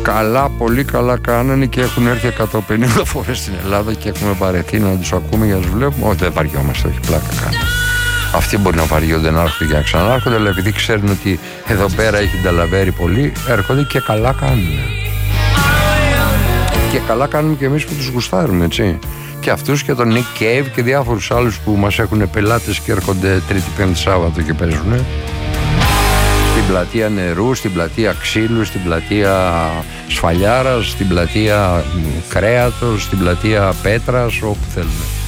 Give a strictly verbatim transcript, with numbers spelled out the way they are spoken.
Καλά, πολύ καλά κάνανε και έχουν έρθει εκατόν πενήντα φορές στην Ελλάδα και έχουμε βαρεθεί να τους ακούμε για να τους βλέπουμε. Όχι, δεν βαριόμαστε, όχι, πλάκα κάνουν. Αυτοί μπορεί να βαριούνται να έρχονται και να ξανάρχονται, αλλά επειδή ξέρουν ότι εδώ πέρα έχει νταλαβέρει πολύ, έρχονται και καλά κάνουν. Και καλά κάνουμε και εμείς που τους γουστάρουμε, έτσι. Και αυτούς και τον Nick Cave και διάφορους άλλους που μας έχουν πελάτες και έρχονται Τρίτη, Πέμπτη, Σάββατο και παίζουν. Στην πλατεία Νερού, στην πλατεία Ξύλου, στην πλατεία Σφαλιάρας, στην πλατεία Κρέατος, στην πλατεία Πέτρας, όπου θέλουμε.